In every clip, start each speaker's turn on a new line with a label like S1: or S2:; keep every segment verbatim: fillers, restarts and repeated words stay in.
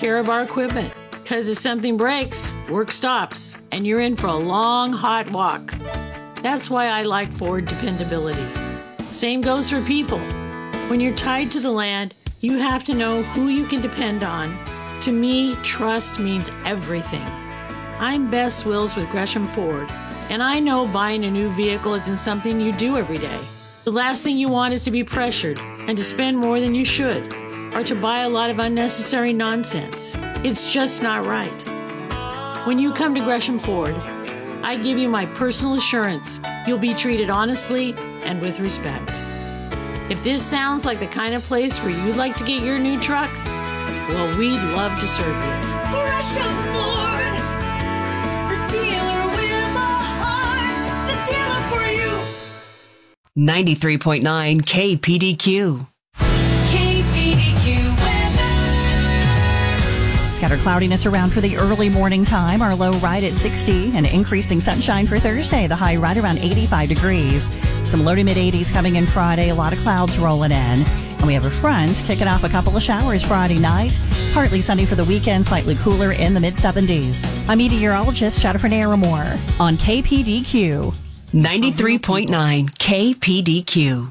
S1: care of our equipment. Because if something breaks, work stops, and you're in for a long, hot walk. That's why I like Ford dependability. Same goes for people. When you're tied to the land, you have to know who you can depend on. To me, trust means everything. I'm Bess Wills with Gresham Ford, and I know buying a new vehicle isn't something you do every day. The last thing you want is to be pressured and to spend more than you should, or to buy a lot of unnecessary nonsense. It's just not right. When you come to Gresham Ford, I give you my personal assurance you'll be treated honestly and with respect. If this sounds like the kind of place where you'd like to get your new truck, well, we'd love to serve you.
S2: Gresham Ford, the dealer with a heart, the dealer for you.
S3: ninety-three point nine K P D Q.
S2: K P D Q weather.
S4: Scattered cloudiness around for the early morning time. Our low right at sixty and increasing sunshine for Thursday. The high right around eighty-five degrees. Some low to mid eighties coming in Friday. A lot of clouds rolling in. And we have a front kicking off a couple of showers Friday night. Partly sunny for the weekend, slightly cooler in the mid seventies. I'm meteorologist Jennifer Naramore on K P D Q.
S3: ninety-three point nine K P D Q.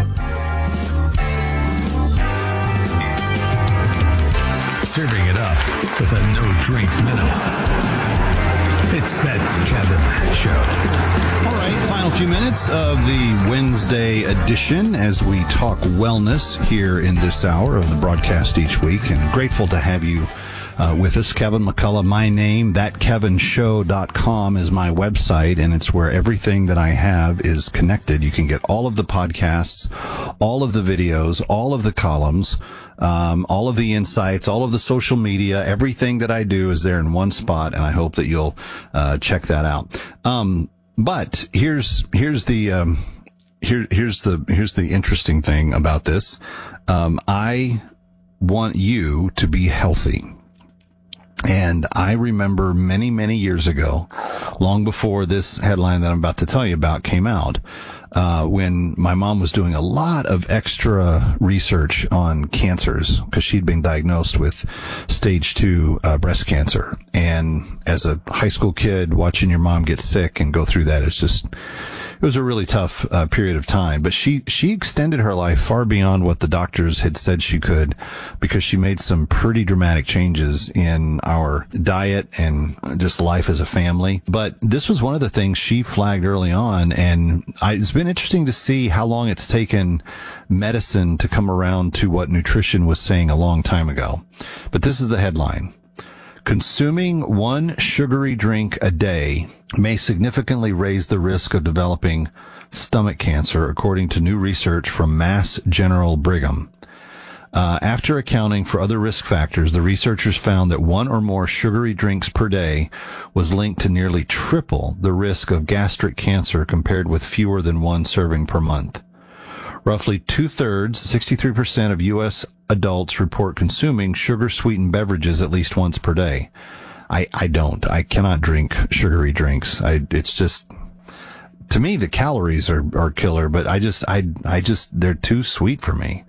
S5: Serving it up with a no-drink minimum. It's that Kevin Show.
S6: All right, final few minutes of the Wednesday edition as we talk wellness here in this hour of the broadcast each week. And grateful to have you uh, with us. Kevin McCullough, my name. that kevin show dot com is my website, and it's where everything that I have is connected. You can get all of the podcasts, all of the videos, all of the columns, Um, all of the insights, all of the social media, everything that I do is there in one spot, and I hope that you'll uh, check that out. Um, but here's here's the um, here here's the here's the interesting thing about this. Um, I want you to be healthy. And I remember many, many years ago, long before this headline that I'm about to tell you about came out, uh, when my mom was doing a lot of extra research on cancers because she'd been diagnosed with stage two uh, breast cancer. And as a high school kid, watching your mom get sick and go through that, it's just, it was a really tough uh, period of time. But she, she extended her life far beyond what the doctors had said she could because she made some pretty dramatic changes in our diet and just life as a family. But this was one of the things she flagged early on. And I, it's been interesting to see how long it's taken medicine to come around to what nutrition was saying a long time ago. But this is the headline. Consuming one sugary drink a day may significantly raise the risk of developing stomach cancer, according to new research from Mass General Brigham. Uh, after accounting for other risk factors, the researchers found that one or more sugary drinks per day was linked to nearly triple the risk of gastric cancer compared with fewer than one serving per month. Roughly two-thirds, sixty-three percent of U S adults report consuming sugar-sweetened beverages at least once per day. I, I don't. I cannot drink sugary drinks. I, it's just, to me, the calories are, are killer, but I just, I, I just, they're too sweet for me.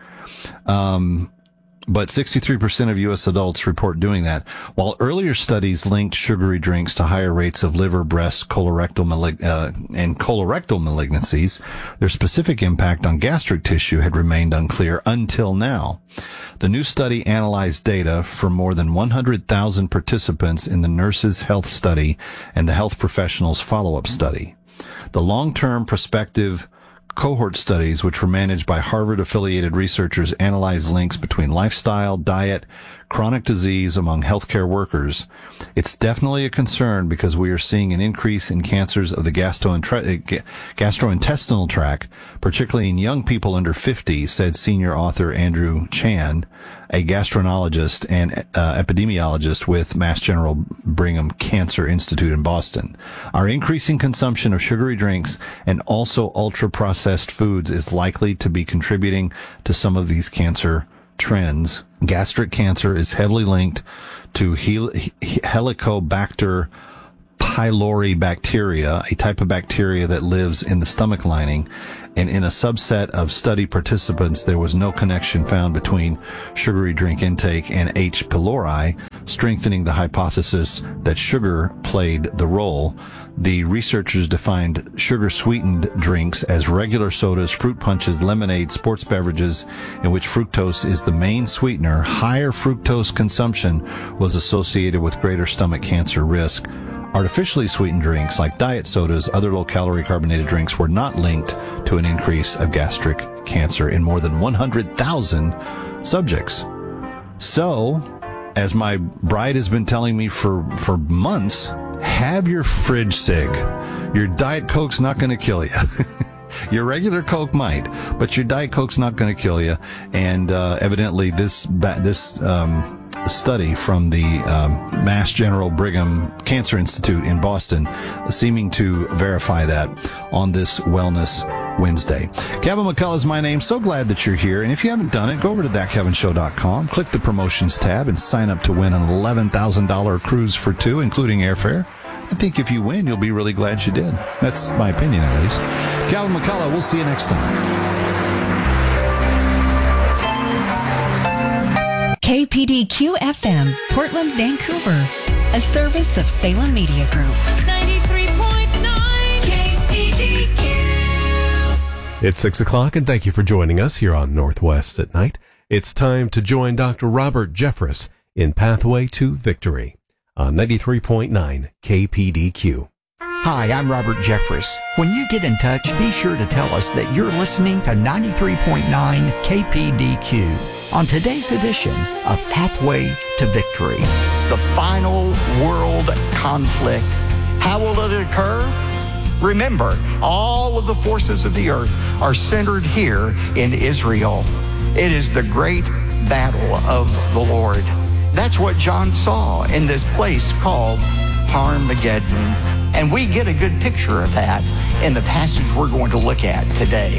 S6: Um, but sixty-three percent of U S adults report doing that. While earlier studies linked sugary drinks to higher rates of liver, breast, colorectal, malig- uh, and colorectal malignancies, their specific impact on gastric tissue had remained unclear until now. The new study analyzed data from more than one hundred thousand participants in the Nurses' Health Study and the Health Professionals Follow-Up Study. The long-term prospective cohort studies, which were managed by Harvard-affiliated researchers, analyzed links between lifestyle, diet, chronic disease among healthcare workers. It's definitely a concern because we are seeing an increase in cancers of the gastroentre- gastrointestinal tract, particularly in young people under fifty, said senior author Andrew Chan, a gastroenterologist and uh, epidemiologist with Mass General Brigham Cancer Institute in Boston. Our increasing consumption of sugary drinks and also ultra-processed foods is likely to be contributing to some of these cancer trends. Gastric cancer is heavily linked to Hel- Helicobacter pylori bacteria, a type of bacteria that lives in the stomach lining. And in a subset of study participants, there was no connection found between sugary drink intake and H. pylori, strengthening the hypothesis that sugar played the role. The researchers defined sugar-sweetened drinks as regular sodas, fruit punches, lemonade, sports beverages in which fructose is the main sweetener. Higher fructose consumption was associated with greater stomach cancer risk. Artificially sweetened drinks like diet sodas, other low-calorie carbonated drinks were not linked to an increase of gastric cancer in more than one hundred thousand subjects. So, as my bride has been telling me for, for months, have your fridge cig. Your Diet Coke's not going to kill you. Your regular Coke might, but your Diet Coke's not going to kill you. And uh, evidently, this this um, study from the um, Mass General Brigham Cancer Institute in Boston seeming to verify that on this Wellness Wednesday. Kevin McCullough is my name. So glad that you're here. And if you haven't done it, go over to that kevin show dot com, click the promotions tab, and sign up to win an eleven thousand dollars cruise for two, including airfare. I think if you win, you'll be really glad you did. That's my opinion, at least. Kevin McCullough, we'll see you next time.
S3: K P D Q F M, Portland, Vancouver, a service of Salem Media Group.
S2: ninety-three point nine K P D Q.
S7: It's six o'clock, and thank you for joining us here on Northwest at Night. It's time to join Doctor Robert Jeffress in Pathway to Victory on ninety-three point nine K P D Q.
S8: Hi, I'm Robert Jeffress. When you get in touch, be sure to tell us that you're listening to ninety-three point nine K P D Q on today's edition of Pathway to Victory. The final world conflict. How will it occur? Remember, all of the forces of the earth are centered here in Israel. It is the great battle of the Lord. That's what John saw in this place called Armageddon. And we get a good picture of that in the passage we're going to look at today.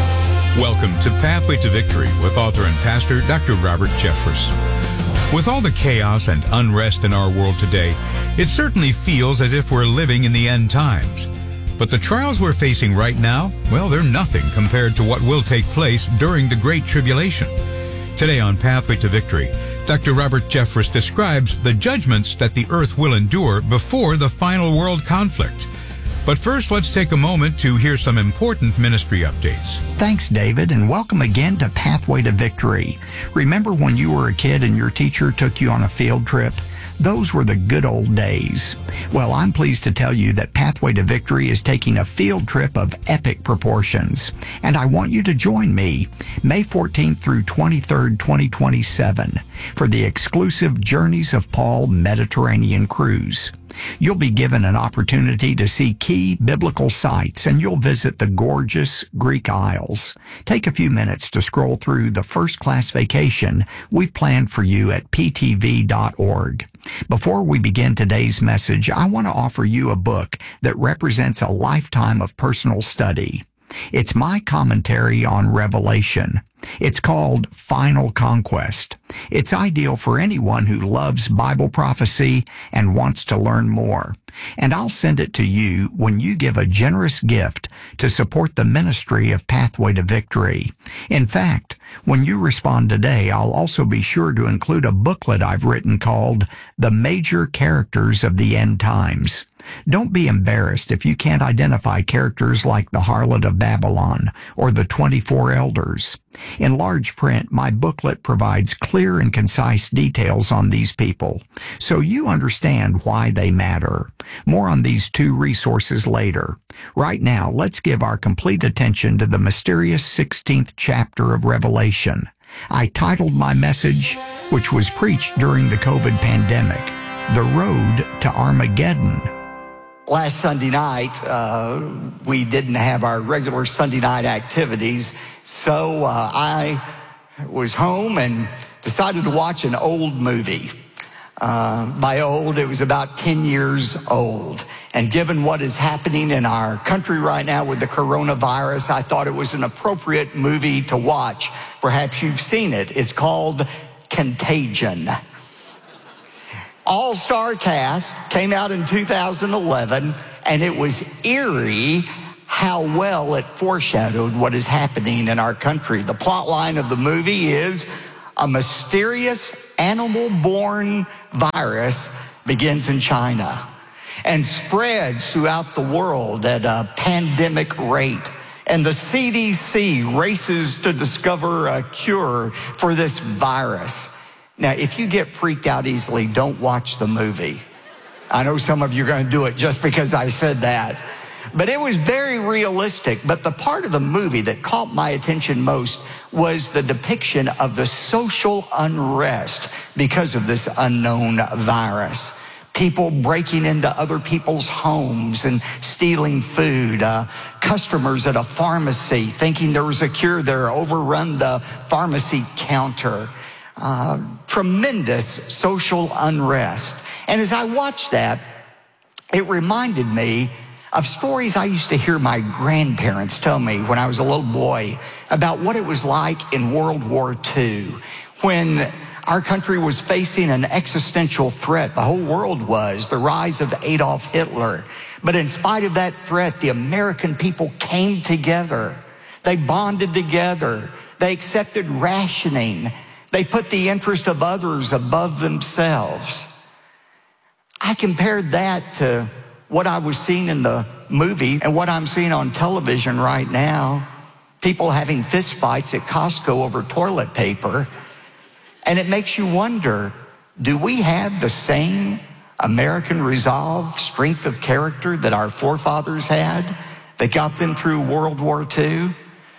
S9: Welcome to Pathway to Victory with author and pastor Doctor Robert Jeffress. With all the chaos and unrest in our world today, it certainly feels as if we're living in the end times. But the trials we're facing right now, well, they're nothing compared to what will take place during the Great Tribulation. Today on Pathway to Victory, Doctor Robert Jeffress describes the judgments that the earth will endure before the final world conflict. But first, let's take a moment to hear some important ministry updates.
S8: Thanks, David, and welcome again to Pathway to Victory. Remember when you were a kid and your teacher took you on a field trip? Those were the good old days. Well, I'm pleased to tell you that Pathway to Victory is taking a field trip of epic proportions, and I want you to join me May fourteenth through twenty-third, twenty twenty-seven for the exclusive Journeys of Paul Mediterranean Cruise. You'll be given an opportunity to see key biblical sites, and you'll visit the gorgeous Greek Isles. Take a few minutes to scroll through the first-class vacation we've planned for you at p t v dot org. Before we begin today's message, I want to offer you a book that represents a lifetime of personal study. It's my commentary on Revelation. It's called Final Conquest. It's ideal for anyone who loves Bible prophecy and wants to learn more. And I'll send it to you when you give a generous gift to support the ministry of Pathway to Victory. In fact, when you respond today, I'll also be sure to include a booklet I've written called The Major Characters of the End Times. Don't be embarrassed if you can't identify characters like the Harlot of Babylon or the twenty-four elders. In large print, my booklet provides clear and concise details on these people, so you understand why they matter. More on these two resources later. Right now, let's give our complete attention to the mysterious sixteenth chapter of Revelation. I titled my message, which was preached during the COVID pandemic, The Road to Armageddon. Last Sunday night, uh, we didn't have our regular Sunday night activities, so uh, I was home and decided to watch an old movie. Uh, by old, it was about ten years old. And given what is happening in our country right now with the coronavirus, I thought it was an appropriate movie to watch. Perhaps you've seen it. It's called Contagion. All-star cast, came out in two thousand eleven, and it was eerie how well it foreshadowed what is happening in our country. The plot line of the movie is a mysterious animal-borne virus begins in China and spreads throughout the world at a pandemic rate. And the C D C races to discover a cure for this virus. Now, if you get freaked out easily, don't watch the movie. I know some of you are going to do it just because I said that. But it was very realistic. But the part of the movie that caught my attention most was the depiction of the social unrest because of this unknown virus. People breaking into other people's homes and stealing food. Uh, customers at a pharmacy thinking there was a cure there, overrun the pharmacy counter. Uh, tremendous social unrest. And as I watched that, it reminded me of stories I used to hear my grandparents tell me when I was a little boy about what it was like in World War Two, when our country was facing an existential threat. The whole world was, the rise of Adolf Hitler. But in spite of that threat, the American people came together. They bonded together. They accepted rationing. They put the interest of others above themselves. I compared that to what I was seeing in the movie and what I'm seeing on television right now. People having fistfights at Costco over toilet paper. And it makes you wonder, do we have the same American resolve, strength of character that our forefathers had that got them through World War Two?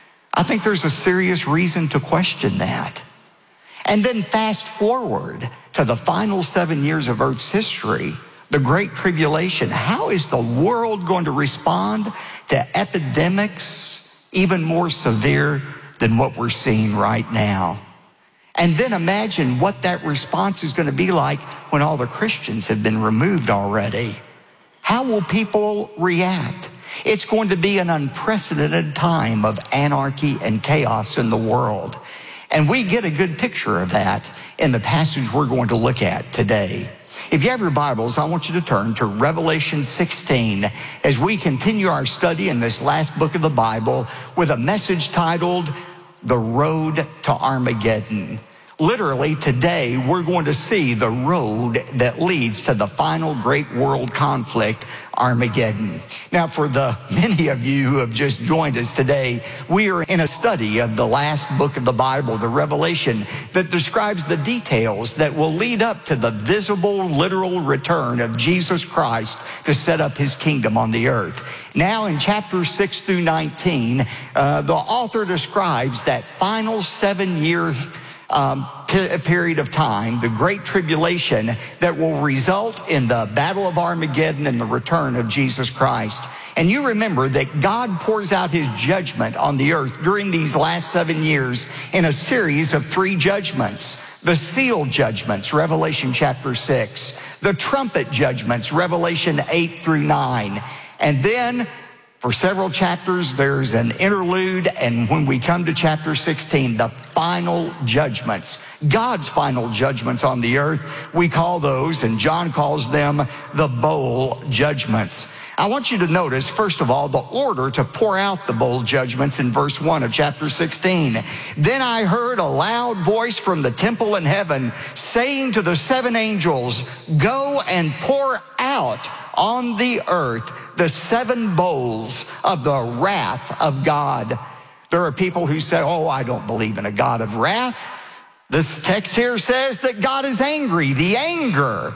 S8: I think there's a serious reason to question that. And then fast forward to the final seven years of Earth's history, the Great Tribulation. How is the world going to respond to epidemics even more severe than what we're seeing right now? And then imagine what that response is going to be like when all the Christians have been removed already. How will people react? It's going to be an unprecedented time of anarchy and chaos in the world. And we get a good picture of that in the passage we're going to look at today. If you have your Bibles, I want you to turn to Revelation sixteen as we continue our study in this last book of the Bible with a message titled, The Road to Armageddon. Literally, today, we're going to see the road that leads to the final great world conflict, Armageddon. Now, for the many of you who have just joined us today, we are in a study of the last book of the Bible, the Revelation, that describes the details that will lead up to the visible, literal return of Jesus Christ to set up his kingdom on the earth. Now, in chapters six through nineteen, uh, the author describes that final seven-year Um, period of time, the Great Tribulation that will result in the Battle of Armageddon and the return of Jesus Christ. And you remember that God pours out his judgment on the earth during these last seven years in a series of three judgments. The seal judgments, Revelation chapter six. The trumpet judgments, Revelation eight through nine. And then for several chapters, there's an interlude, and when we come to chapter sixteen, the final judgments, God's final judgments on the earth, we call those, and John calls them, the bowl judgments. I want you to notice, first of all, the order to pour out the bowl judgments in verse one of chapter sixteen. Then I heard a loud voice from the temple in heaven saying to the seven angels, go and pour out on the earth the seven bowls of the wrath of God. There are people who say, oh, I don't believe in a God of wrath. This text here says that God is angry. The anger,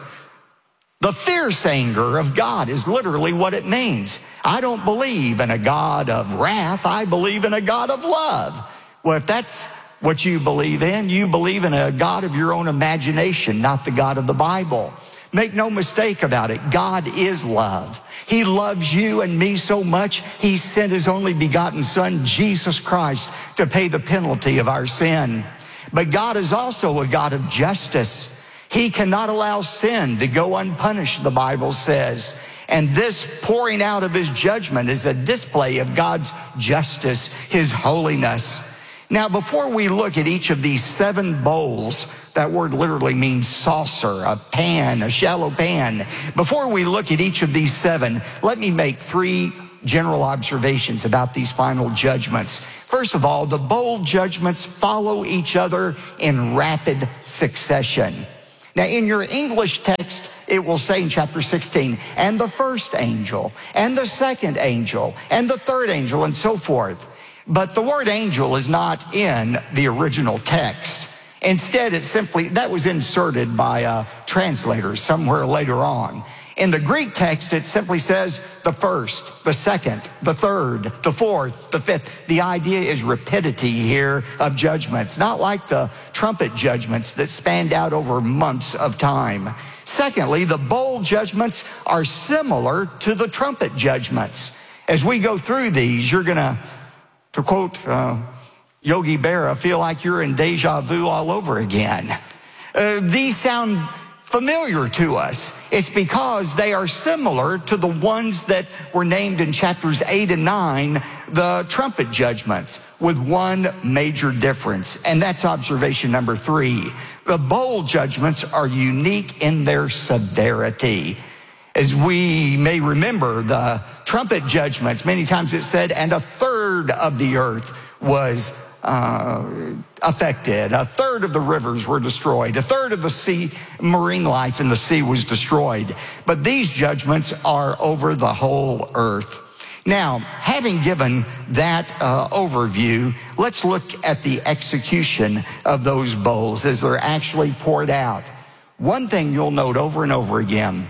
S8: the fierce anger of God is literally what it means. I don't believe in a God of wrath. I believe in a God of love. Well, if that's what you believe in, you believe in a God of your own imagination, not the God of the Bible. Make no mistake about it. God is love. He loves you and me so much, he sent his only begotten son, Jesus Christ, to pay the penalty of our sin. But God is also a God of justice. He cannot allow sin to go unpunished, the Bible says. And this pouring out of his judgment is a display of God's justice, his holiness. Now, before we look at each of these seven bowls, that word literally means saucer, a pan, a shallow pan. Before we look at each of these seven, let me make three general observations about these final judgments. First of all, the bowl judgments follow each other in rapid succession. Now, in your English text, it will say in chapter sixteen, and the first angel, and the second angel, and the third angel, and so forth. But the word angel is not in the original text. Instead, it simply, that was inserted by a translator somewhere later on. In the Greek text, it simply says the first, the second, the third, the fourth, the fifth. The idea is rapidity here of judgments, not like the trumpet judgments that spanned out over months of time. Secondly, the bowl judgments are similar to the trumpet judgments. As we go through these, you're going to, to quote uh, Yogi Berra, feel like you're in deja vu all over again. Uh, these sound familiar to us. It's because they are similar to the ones that were named in chapters eight and nine, the trumpet judgments, with one major difference, and that's observation number three. The bowl judgments are unique in their severity. As we may remember, the trumpet judgments, many times it said, and a third of the earth was Uh, affected. A third of the rivers were destroyed. A third of the sea, marine life in the sea was destroyed. But these judgments are over the whole earth. Now, having given that uh, overview, let's look at the execution of those bowls as they're actually poured out. One thing you'll note over and over again,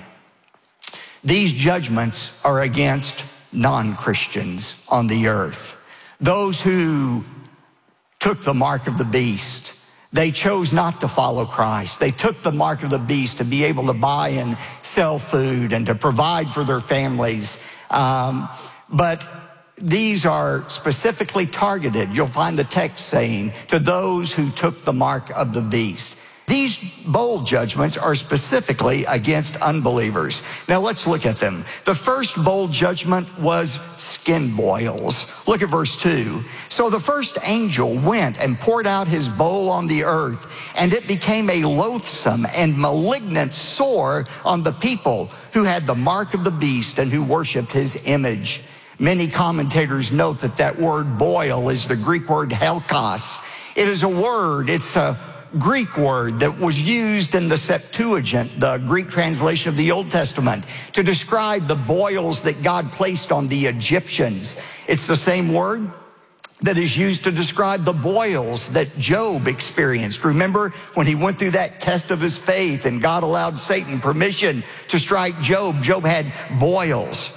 S8: these judgments are against non-Christians on the earth. Those who took the mark of the beast. They chose not to follow Christ. They took the mark of the beast to be able to buy and sell food and to provide for their families. Um, but these are specifically targeted, you'll find the text saying, to those who took the mark of the beast. These bowl judgments are specifically against unbelievers. Now let's look at them. The first bowl judgment was skin boils. Look at verse two. So the first angel went and poured out his bowl on the earth, and it became a loathsome and malignant sore on the people who had the mark of the beast and who worshiped his image. Many commentators note that that word boil is the Greek word helkos. It is a word, it's a Greek word that was used in the Septuagint, the Greek translation of the Old Testament, to describe the boils that God placed on the Egyptians. It's the same word that is used to describe the boils that Job experienced. Remember when he went through that test of his faith and God allowed Satan permission to strike Job? Job had boils.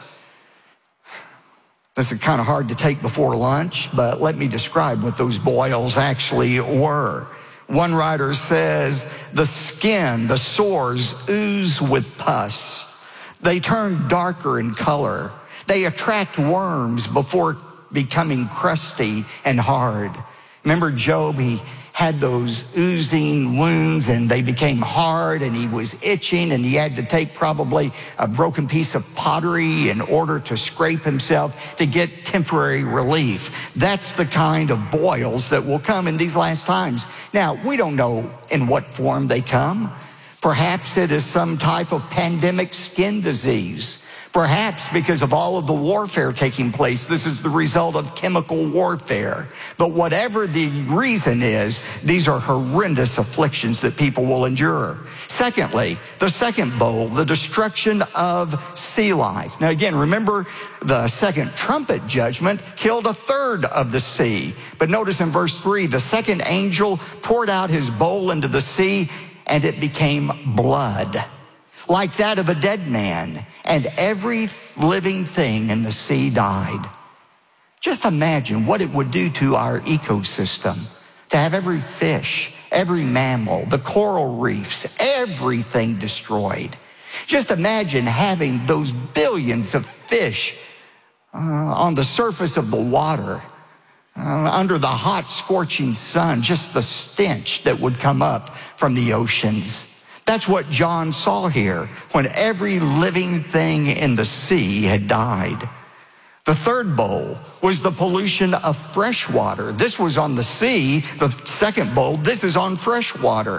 S8: This is kind of hard to take before lunch, but let me describe what those boils actually were. One writer says, the skin, the sores ooze with pus. They turn darker in color. They attract worms before becoming crusty and hard. Remember Job, he had those oozing wounds and they became hard and he was itching and he had to take probably a broken piece of pottery in order to scrape himself to get temporary relief. That's the kind of boils that will come in these last times. Now, we don't know in what form they come. Perhaps it is some type of pandemic skin disease. Perhaps because of all of the warfare taking place, this is the result of chemical warfare. But whatever the reason is, these are horrendous afflictions that people will endure. Secondly, the second bowl, the destruction of sea life. Now again, remember the second trumpet judgment killed a third of the sea. But notice in verse three, the second angel poured out his bowl into the sea and it became blood, like that of a dead man, and every living thing in the sea died. Just imagine what it would do to our ecosystem to have every fish, every mammal, the coral reefs, everything destroyed. Just imagine having those billions of fish uh, on the surface of the water, uh, under the hot, scorching sun, just the stench that would come up from the oceans. That's what John saw here when every living thing in the sea had died. The third bowl was the pollution of fresh water. This was on the sea. The second bowl, this is on fresh water.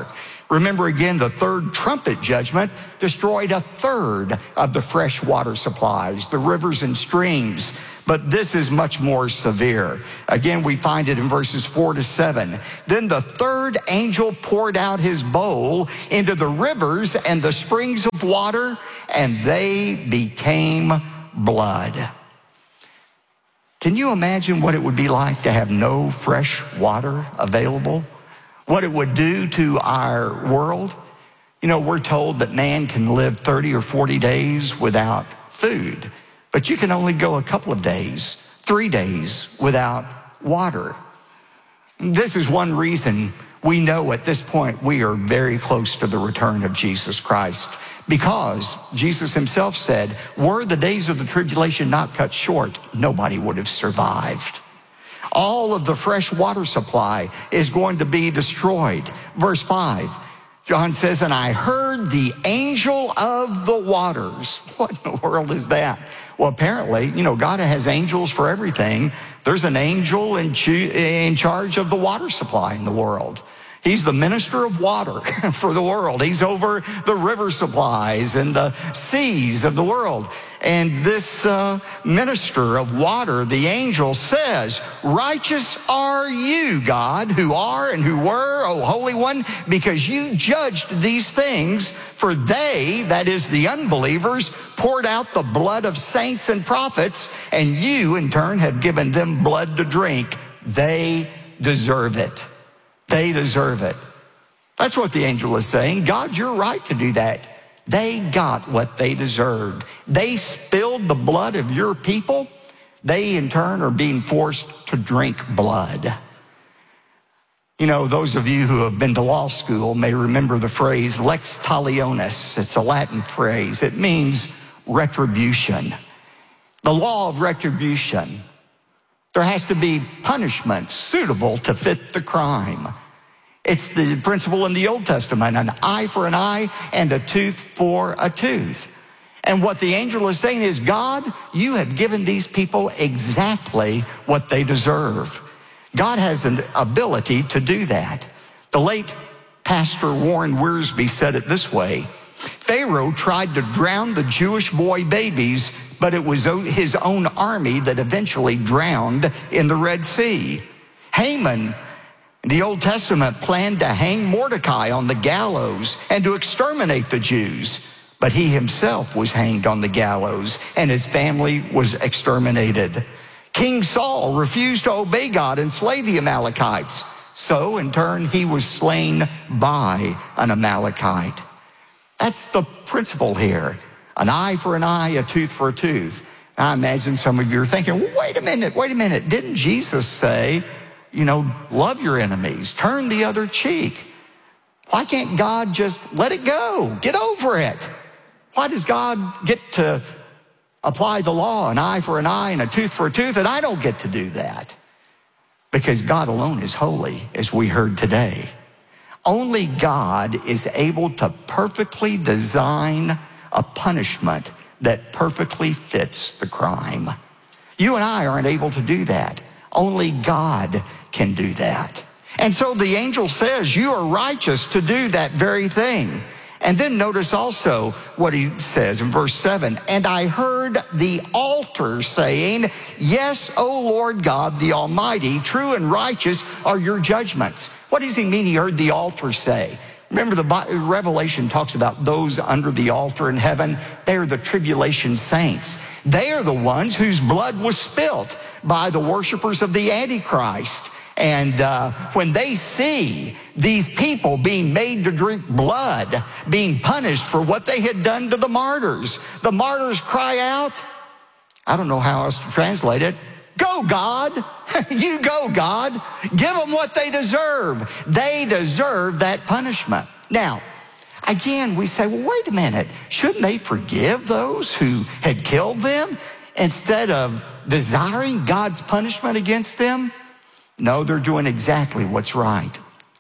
S8: Remember again, the third trumpet judgment destroyed a third of the fresh water supplies, the rivers and streams. But this is much more severe. Again, we find it in verses four to seven. Then the third angel poured out his bowl into the rivers and the springs of water, and they became blood. Can you imagine what it would be like to have no fresh water available? What it would do to our world? You know, we're told that man can live thirty or forty days without food, but you can only go a couple of days, three days without water. This is one reason we know at this point we are very close to the return of Jesus Christ, because Jesus himself said, were the days of the tribulation not cut short, nobody would have survived. All of the fresh water supply is going to be destroyed. Verse five, John says, and I heard the angel of the waters. What in the world is that? Well, apparently, you know, God has angels for everything. There's an angel in, in charge of the water supply in the world. He's the minister of water for the world. He's over the river supplies and the seas of the world. And this uh, minister of water, the angel, says, righteous are you, God, who are and who were, O Holy One, because you judged these things, for they, that is the unbelievers, poured out the blood of saints and prophets, and you, in turn, have given them blood to drink. They deserve it. They deserve it. That's what the angel is saying. God, you're right to do that. They got what they deserved. They spilled the blood of your people. They, in turn, are being forced to drink blood. You know, those of you who have been to law school may remember the phrase lex talionis. It's a Latin phrase. It means retribution. The law of retribution. There has to be punishment suitable to fit the crime. It's the principle in the Old Testament, an eye for an eye and a tooth for a tooth. And what the angel is saying is, God, you have given these people exactly what they deserve. God has an ability to do that. The late Pastor Warren Wiersbe said it this way: Pharaoh tried to drown the Jewish boy babies, but it was his own army that eventually drowned in the Red Sea. Haman, in the Old Testament, planned to hang Mordecai on the gallows and to exterminate the Jews, but he himself was hanged on the gallows and his family was exterminated. King Saul refused to obey God and slay the Amalekites, so in turn he was slain by an Amalekite. That's the principle here. An eye for an eye, a tooth for a tooth. I imagine some of you are thinking, well, wait a minute, wait a minute. Didn't Jesus say, you know, love your enemies, turn the other cheek? Why can't God just let it go? Get over it. Why does God get to apply the law, an eye for an eye and a tooth for a tooth, and I don't get to do that? Because God alone is holy, as we heard today. Only God is able to perfectly design a punishment that perfectly fits the crime. You and I aren't able to do that. Only God can do that. And so the angel says, you are righteous to do that very thing. And then notice also what he says in verse seven, and I heard the altar saying, yes, O Lord God, the Almighty, true and righteous are your judgments. What does he mean he heard the altar say? Remember, the Revelation talks about those under the altar in heaven. They are the tribulation saints. They are the ones whose blood was spilt by the worshipers of the Antichrist. And uh, when they see these people being made to drink blood, being punished for what they had done to the martyrs, the martyrs cry out, I don't know how else to translate it, go, God. You go, God. Give them what they deserve. They deserve that punishment. Now, again, we say, well, wait a minute. Shouldn't they forgive those who had killed them instead of desiring God's punishment against them? No, they're doing exactly what's right.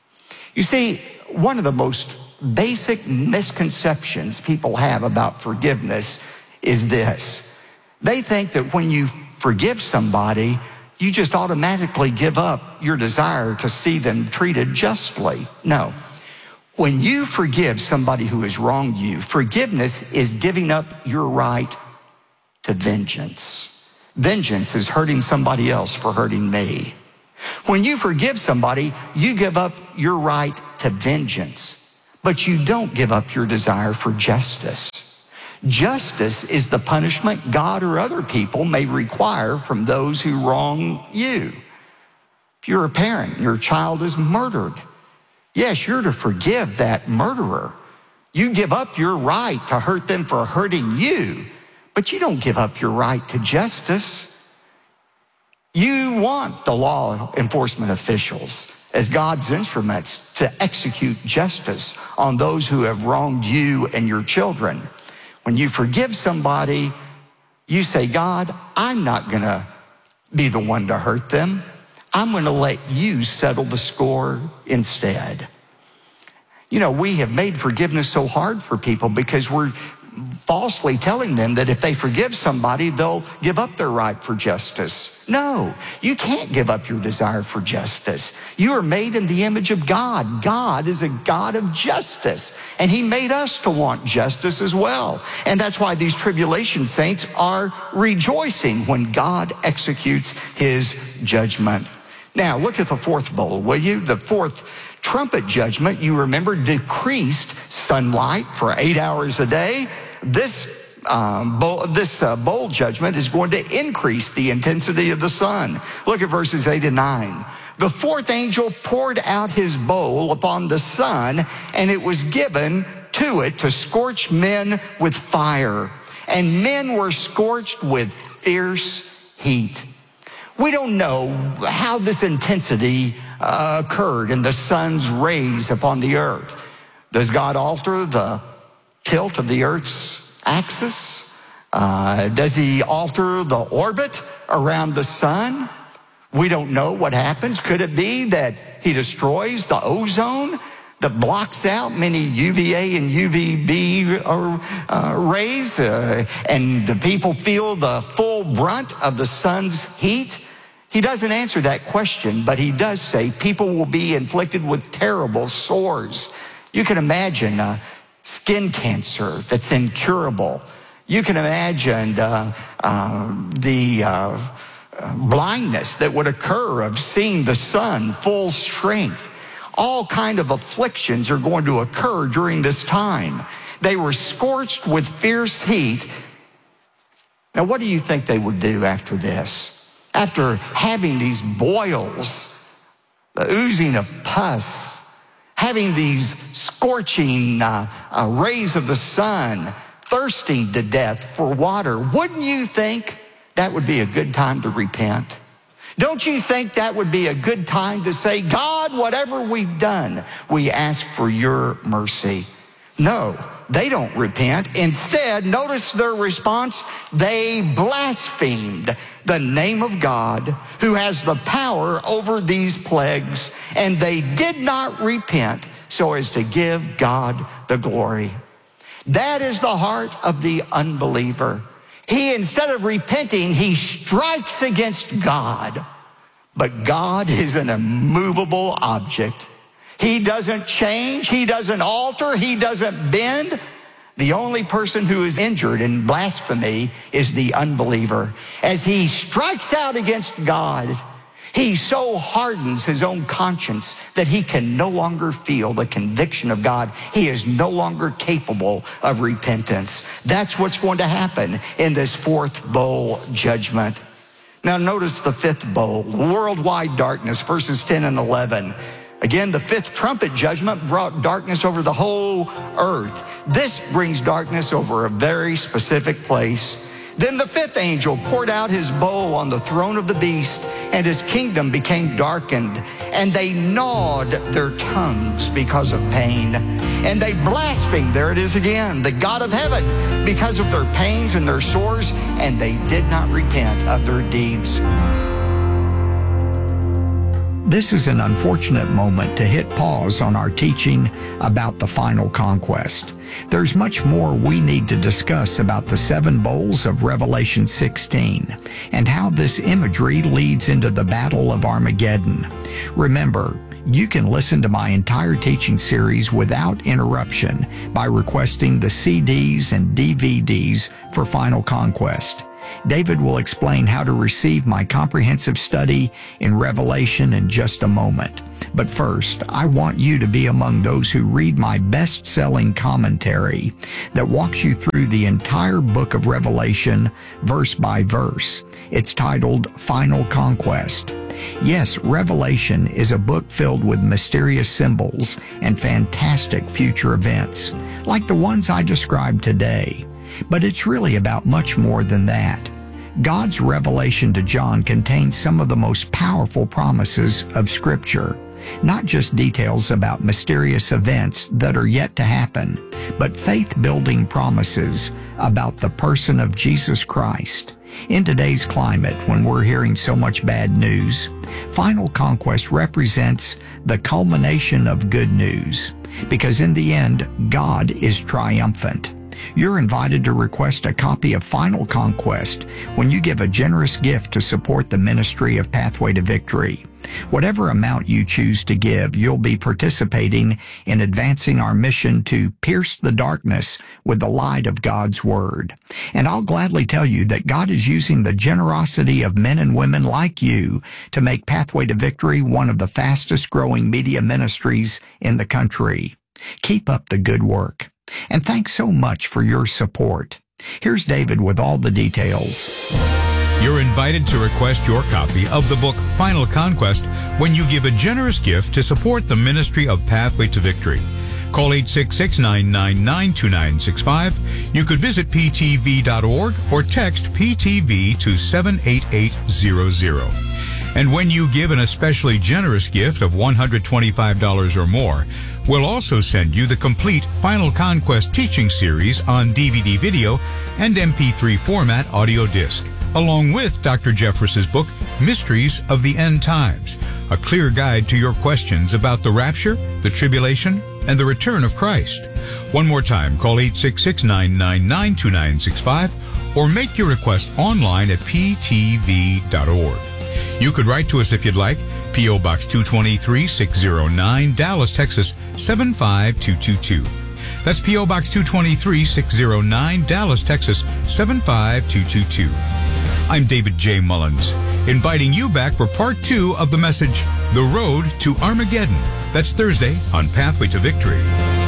S8: You see, one of the most basic misconceptions people have about forgiveness is this. They think that when you forgive somebody, you just automatically give up your desire to see them treated justly. No. When you forgive somebody who has wronged you, forgiveness is giving up your right to vengeance. Vengeance is hurting somebody else for hurting me. When you forgive somebody, you give up your right to vengeance, but you don't give up your desire for justice. Justice is the punishment God or other people may require from those who wrong you. If you're a parent, your child is murdered. Yes, you're to forgive that murderer. You give up your right to hurt them for hurting you, but you don't give up your right to justice. You want the law enforcement officials as God's instruments to execute justice on those who have wronged you and your children. When you forgive somebody, you say, God, I'm not going to be the one to hurt them. I'm going to let you settle the score instead. You know, we have made forgiveness so hard for people because we're falsely telling them that if they forgive somebody, they'll give up their right for justice. No, you can't give up your desire for justice. You are made in the image of God. God is a God of justice, and he made us to want justice as well. And that's why these tribulation saints are rejoicing when God executes his judgment. Now, look at the fourth bowl, will you? The fourth trumpet judgment, you remember, decreased sunlight for eight hours a day. This um, bowl, this uh, bowl judgment is going to increase the intensity of the sun. Look at verses eight and nine. The fourth angel poured out his bowl upon the sun, and it was given to it to scorch men with fire. And men were scorched with fierce heat. We don't know how this intensity uh, occurred in the sun's rays upon the earth. Does God alter the tilt of the earth's axis? Uh, does he alter the orbit around the sun? We don't know what happens. Could it be that he destroys the ozone that blocks out many U V A and U V B uh, uh, rays, uh, and the people feel the full brunt of the sun's heat? He doesn't answer that question, but he does say people will be inflicted with terrible sores. You can imagine uh, skin cancer that's incurable. You can imagine uh, uh, the uh, uh, blindness that would occur of seeing the sun full strength. All kind of afflictions are going to occur during this time. They were scorched with fierce heat. Now, what do you think they would do after this? After having these boils, the oozing of pus, having these scorching uh, uh, rays of the sun, thirsting to death for water, wouldn't you think that would be a good time to repent? Don't you think that would be a good time to say, God, whatever we've done, we ask for your mercy? No, they don't repent. Instead, notice their response. They blasphemed the name of God, who has the power over these plagues, and they did not repent so as to give God the glory. That is the heart of the unbeliever. He, instead of repenting, he strikes against God. But God is an immovable object. He doesn't change. He doesn't alter. He doesn't bend. The only person who is injured in blasphemy is the unbeliever. As he strikes out against God, he so hardens his own conscience that he can no longer feel the conviction of God. He is no longer capable of repentance. That's what's going to happen in this fourth bowl judgment. Now notice the fifth bowl, worldwide darkness, verses ten and eleven. Again, the fifth trumpet judgment brought darkness over the whole earth. This brings darkness over a very specific place. Then the fifth angel poured out his bowl on the throne of the beast, and his kingdom became darkened, and they gnawed their tongues because of pain. And they blasphemed, there it is again, the God of heaven, because of their pains and their sores, and they did not repent of their deeds. This is an unfortunate moment to hit pause on our teaching about the final conquest. There's much more we need to discuss about the seven bowls of Revelation sixteen and how this imagery leads into the Battle of Armageddon. Remember, You can listen to my entire teaching series without interruption by requesting the C Ds and D V Ds for Final Conquest. David will explain how to receive my comprehensive study in Revelation in just a moment. But first, I want you to be among those who read my best-selling commentary that walks you through the entire book of Revelation, verse by verse. It's titled Final Conquest. Yes, Revelation is a book filled with mysterious symbols and fantastic future events, like the ones I described today. But it's really about much more than that. God's revelation to John contains some of the most powerful promises of Scripture, not just details about mysterious events that are yet to happen, but faith-building promises about the person of Jesus Christ. In today's climate, when we're hearing so much bad news, Final Conquest represents the culmination of good news, because in the end, God is triumphant. You're invited to request a copy of Final Conquest when you give a generous gift to support the ministry of Pathway to Victory. Whatever amount you choose to give, you'll be participating in advancing our mission to pierce the darkness with the light of God's Word. And I'll gladly tell you that God is using the generosity of men and women like you to make Pathway to Victory one of the fastest growing media ministries in the country. Keep up the good work. And thanks so much for your support. Here's David with all the details.
S9: You're invited to request your copy of the book Final Conquest when you give a generous gift to support the ministry of Pathway to Victory. Call eight six six, nine nine nine, two nine six five. You could visit P T V dot org or text P T V to seven eight eight zero zero. And when you give an especially generous gift of one hundred twenty-five dollars or more, we'll also send you the complete Final Conquest teaching series on D V D video and M P three format audio disc, along with Doctor Jeffress's book, Mysteries of the End Times, a clear guide to your questions about the rapture, the tribulation, and the return of Christ. One more time, call eight six six, nine nine nine, two nine six five or make your request online at P T V dot org. You could write to us if you'd like. P O. Box two twenty-three, six oh nine, Dallas, Texas, seven five two two two. That's P O. Box two twenty-three, six oh nine, Dallas, Texas, seven five two two two. I'm David J. Mullins, inviting you back for part two of the message, The Road to Armageddon. That's Thursday on Pathway to Victory.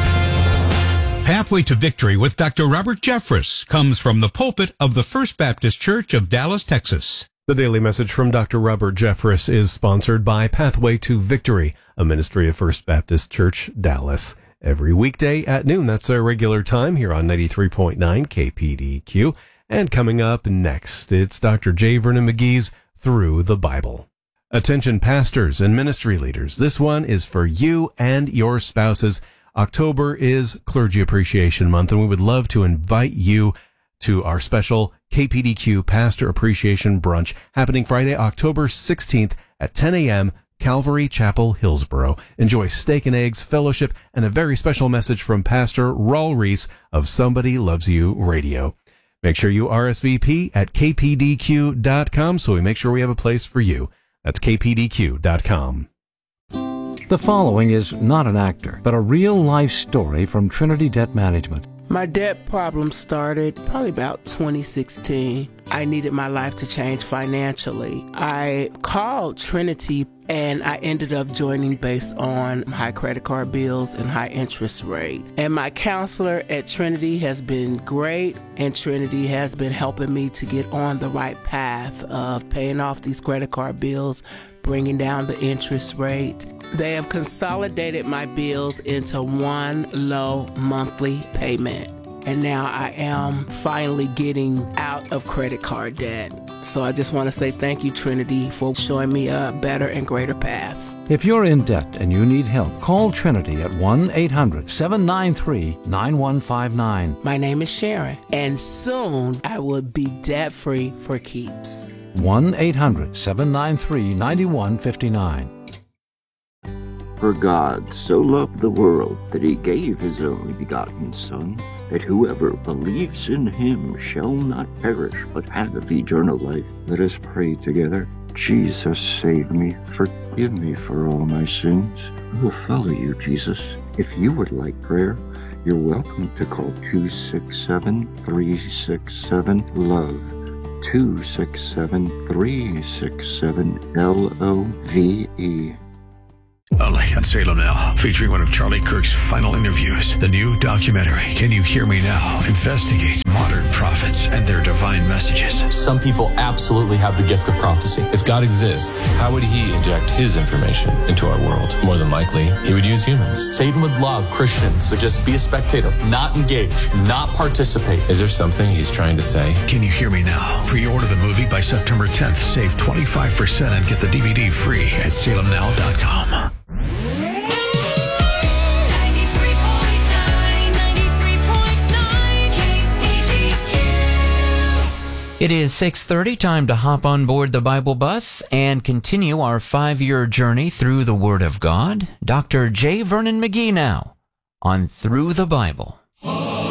S9: Pathway to Victory with Doctor Robert Jeffress comes from the pulpit of the First Baptist Church of Dallas, Texas.
S7: The daily message from Doctor Robert Jeffress is sponsored by Pathway to Victory, a ministry of First Baptist Church, Dallas. Every weekday at noon, that's our regular time here on ninety-three point nine K P D Q. And coming up next, it's Doctor J. Vernon McGee's Through the Bible. Attention pastors and ministry leaders, this one is for you and your spouses. October is Clergy Appreciation Month, and we would love to invite you to our special K P D Q Pastor Appreciation Brunch happening Friday, October sixteenth at ten a.m., Calvary Chapel, Hillsboro. Enjoy steak and eggs, fellowship, and a very special message from Pastor Raul Reese of Somebody Loves You Radio. Make sure you R S V P at K P D Q dot com so we make sure we have a place for you. That's K P D Q dot com.
S10: The following is not an actor, but a real-life story from Trinity Debt Management.
S11: My debt problem started probably about twenty sixteen. I needed my life to change financially. I called Trinity and I ended up joining based on high credit card bills and high interest rate. And my counselor at Trinity has been great, and Trinity has been helping me to get on the right path of paying off these credit card bills, bringing down the interest rate. They have consolidated my bills into one low monthly payment. And now I am finally getting out of credit card debt. So I just want to say thank you, Trinity, for showing me a better and greater path.
S10: If you're in debt and you need help, call Trinity at one eight hundred, seven nine three, nine one five nine.
S11: My name is Sharon, and soon I will be debt-free for keeps.
S10: one eight hundred, seven nine three, nine one five nine.
S12: For God so loved the world that he gave his only begotten Son, that whoever believes in him shall not perish but have eternal life. Let us pray together. Jesus, save me. Forgive me for all my sins. I will follow you, Jesus. If you would like prayer, you're welcome to call two six seven, three six seven, LOVE. two six seven, three six seven, L O V E.
S5: Only on Salem Now, featuring one of Charlie Kirk's final interviews. The new documentary, Can You Hear Me Now?, investigates modern prophets and their divine messages.
S13: Some people absolutely have the gift of prophecy. If God exists, how would he inject his information into our world? More than likely, he would use humans. Satan would love Christians to just be a spectator, not engage, not participate. Is there something he's trying to say?
S5: Can You Hear Me Now? Pre-order the movie by September tenth. Save twenty-five percent and get the D V D free at salem now dot com.
S14: It is six thirty, time to hop on board the Bible bus and continue our five-year journey through the Word of God. Doctor J. Vernon McGee now on Through the Bible.